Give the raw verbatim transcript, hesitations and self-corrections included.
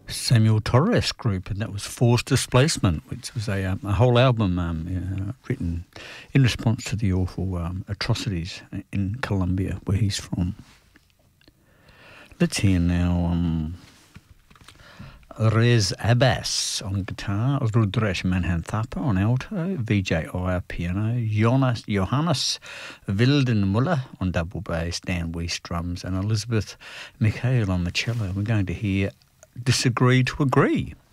Samuel Torres group, and that was Forced Displacement, which was a, um, a whole album um, uh, written in response to the awful um, atrocities in Colombia, where he's from. Let's hear now um, Rez Abbas on guitar, Rudresh Manhanthapa on alto, Vijay Iyer piano, Jonas, Johannes Wildenmuller on double bass, Dan Weiss drums, and Elizabeth Mikhail on the cello. We're going to hear Disagree to Agree.